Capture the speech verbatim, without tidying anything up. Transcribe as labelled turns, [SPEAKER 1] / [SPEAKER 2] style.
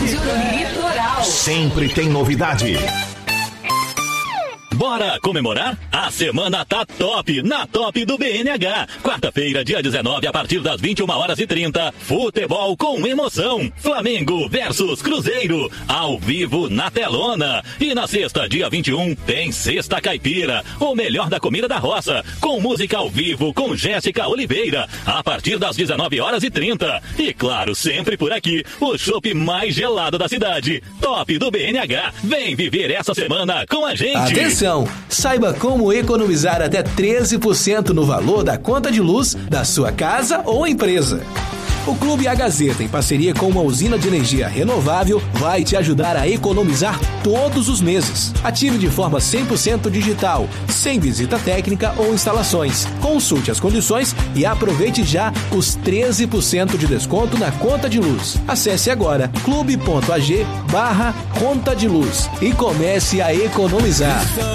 [SPEAKER 1] Litoral.
[SPEAKER 2] Sempre tem novidade.
[SPEAKER 3] Bora comemorar? A semana tá top, na Top do B N H. Quarta-feira, dia dezenove, a partir das vinte e uma horas e trinta. Futebol com emoção. Flamengo versus Cruzeiro. Ao vivo na telona. E na sexta, dia vinte e um, tem Sexta Caipira. O melhor da comida da roça. Com música ao vivo com Jéssica Oliveira. A partir das dezenove horas e trinta. E claro, sempre por aqui, o chopp mais gelado da cidade. Top do B N H. Vem viver essa semana com a gente.
[SPEAKER 4] Atenção! Saiba como economizar até treze por cento no valor da conta de luz da sua casa ou empresa. O Clube A Gazeta, em parceria com uma usina de energia renovável, vai te ajudar a economizar todos os meses. Ative de forma cem por cento digital, sem visita técnica ou instalações. Consulte as condições e aproveite já os treze por cento de desconto na conta de luz. Acesse agora clube ponto ag barra conta de luz e comece a economizar.